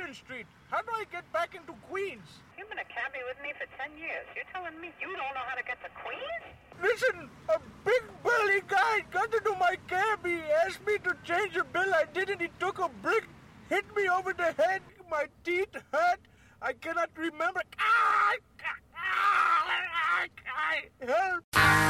Union Street. How do I get back into Queens? You've been a cabbie with me for 10 years. You're telling me you don't know how to get to Queens? Listen, a big burly guy got into my cab. He asked me to change a bill. I didn't. He took a brick, hit me over the head. My teeth hurt. I cannot remember. Help!